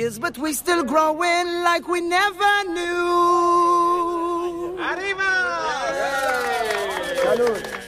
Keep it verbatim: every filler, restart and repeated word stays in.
But we still growing like we never knew. Arriba! Salud.